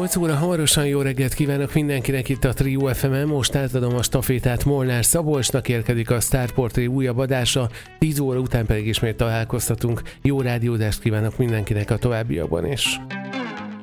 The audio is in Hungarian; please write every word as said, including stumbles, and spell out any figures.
nyolc óra hamarosan, jó reggelt kívánok mindenkinek itt a Trio ef emen. Most átadom a stafétát Molnár Szabolcsnak, érkezik a Star Portré újabb adása, tíz óra után pedig ismét találkoztatunk. Jó rádiódást kívánok mindenkinek a továbbiakban is.